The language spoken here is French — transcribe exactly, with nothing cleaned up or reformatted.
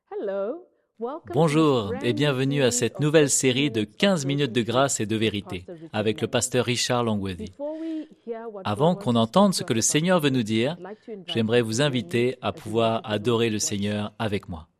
Bonjour et bienvenue à cette nouvelle série de quinze minutes de grâce et de vérité avec le pasteur Richard Longworthy. Avant qu'on entende ce que le Seigneur veut nous dire, j'aimerais vous inviter à pouvoir adorer le Seigneur avec moi.